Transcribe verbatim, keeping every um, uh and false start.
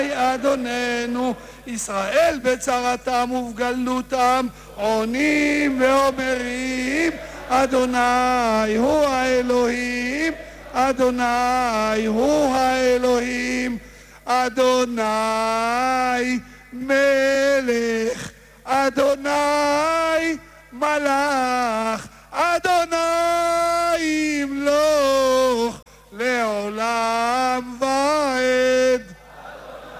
אדוננו, ישראל בצרתם ובגלותם עונים ואומרים אדוני הוא האלוהים, אדוני הוא האלוהים, אדוני מלך, אדוני מלך.